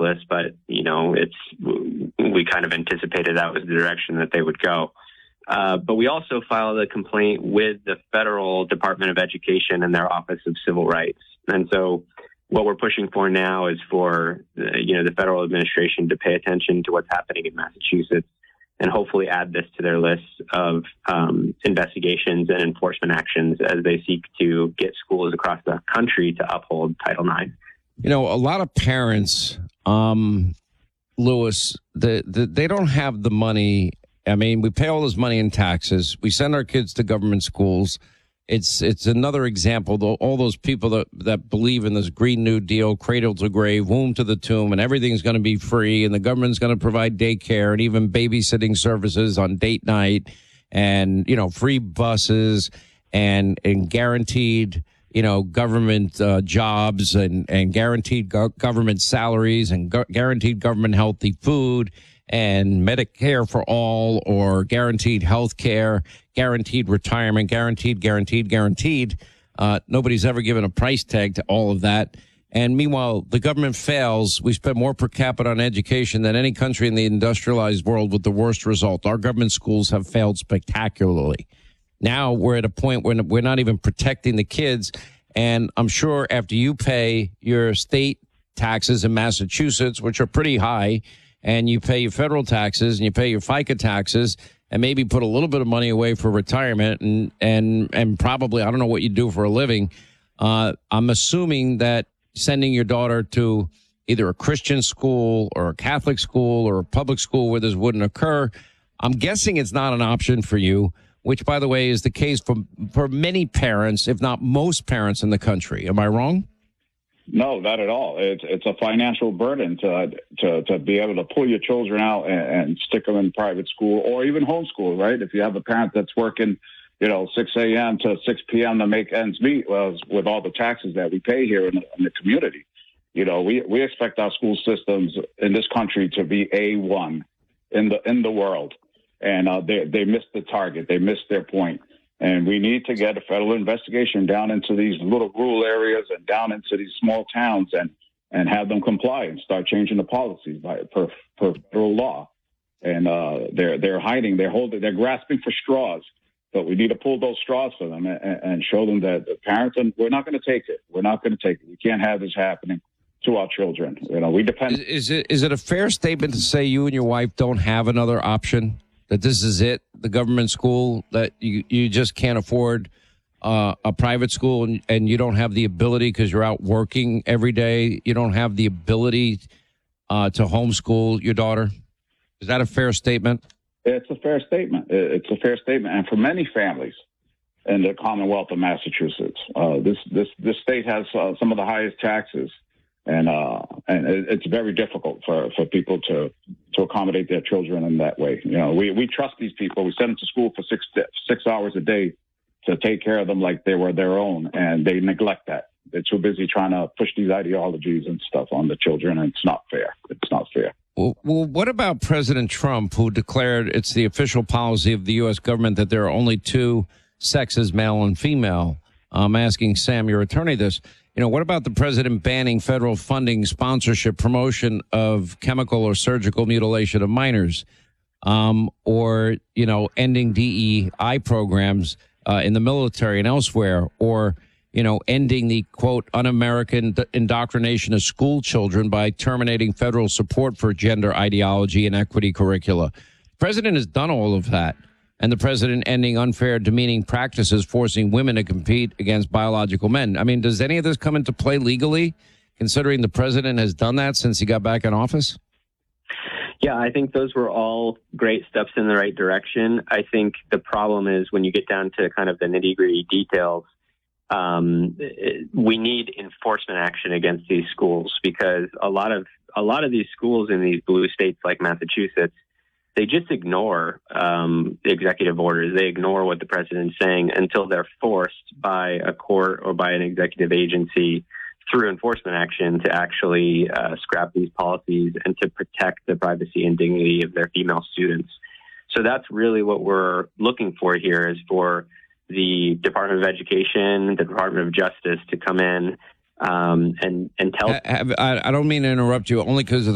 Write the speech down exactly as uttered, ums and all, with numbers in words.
ridiculous, but, you know, it's we kind of anticipated that was the direction that they would go. Uh, but we also filed a complaint with the Federal Department of Education and their Office of Civil Rights. And so what we're pushing for now is for, uh, you know, the federal administration to pay attention to what's happening in Massachusetts and hopefully add this to their list of um, investigations and enforcement actions as they seek to get schools across the country to uphold Title nine. You know, a lot of parents, um, Louis, the, the, they don't have the money. I mean, we pay all this money in taxes. We send our kids to government schools. It's it's another example, though, all those people that, that believe in this Green New Deal, cradle to grave, womb to the tomb, and everything's going to be free, and the government's going to provide daycare and even babysitting services on date night, and, you know, free buses and and guaranteed, you know, government uh, jobs and, and guaranteed go- government salaries and gu- guaranteed government healthy food and Medicare for all, or guaranteed health care, guaranteed retirement, guaranteed, guaranteed, guaranteed. Uh, nobody's ever given a price tag to all of that. And meanwhile, the government fails. We spend more per capita on education than any country in the industrialized world, with the worst result. Our government schools have failed spectacularly. Now we're at a point where we're not even protecting the kids. And I'm sure after you pay your state taxes in Massachusetts, which are pretty high, and you pay your federal taxes and you pay your FICA taxes and maybe put a little bit of money away for retirement and, and, and probably, I don't know what you do for a living. Uh, I'm assuming that sending your daughter to either a Christian school or a Catholic school or a public school where this wouldn't occur, I'm guessing it's not an option for you, which, by the way, is the case for, for many parents, if not most parents in the country. Am I wrong? No, not at all. It's it's a financial burden to to to be able to pull your children out and, and stick them in private school or even homeschool, right? If you have a parent that's working, you know, six a.m. to six p.m. to make ends meet, well, with all the taxes that we pay here in the, in the community, you know, we we expect our school systems in this country to be A one in the in the world, and uh, they they missed the target, they missed their point. And we need to get a federal investigation down into these little rural areas and down into these small towns and, and have them comply and start changing the policies by per, per federal law. And uh, they're they're hiding, they're holding, they're grasping for straws. But we need to pull those straws for them and, and show them that the parents, and we're not going to take it. We're not going to take it. We can't have this happening to our children. You know, we depend. Is, is it is it a fair statement to say you and your wife don't have another option? That this is it, the government school, that you, you just can't afford uh, a private school, and, and you don't have the ability because you're out working every day. You don't have the ability uh, to homeschool your daughter. Is that a fair statement? It's a fair statement. It's a fair statement. And for many families in the Commonwealth of Massachusetts, uh, this, this, this state has uh, some of the highest taxes. And uh, and it's very difficult for, for people to, to accommodate their children in that way. You know, we, we trust these people. We send them to school for six six hours a day to take care of them like they were their own, and they neglect that. They're too busy trying to push these ideologies and stuff on the children, and it's not fair. It's not fair. Well, well, what about President Trump, who declared it's the official policy of the U S government that there are only two sexes, male and female? I'm asking Sam, your attorney, this. You know, what about the president banning federal funding, sponsorship, promotion of chemical or surgical mutilation of minors, um, or, you know, ending D E I programs uh, in the military and elsewhere, or, you know, ending the, quote, un-American indoctrination of school children by terminating federal support for gender ideology and equity curricula? The president has done all of that. And the president ending unfair, demeaning practices, forcing women to compete against biological men. I mean, does any of this come into play legally, considering the president has done that since he got back in office? Yeah, I think those were all great steps in the right direction. I think the problem is when you get down to kind of the nitty-gritty details, um, we need enforcement action against these schools, because a lot of a lot of these schools in these blue states like Massachusetts, they just ignore um, the executive orders. They ignore what the president's saying until they're forced by a court or by an executive agency through enforcement action to actually uh, scrap these policies and to protect the privacy and dignity of their female students. So that's really what we're looking for here, is for the Department of Education, the Department of Justice to come in um, and, and tell. I, I don't mean to interrupt you, only because of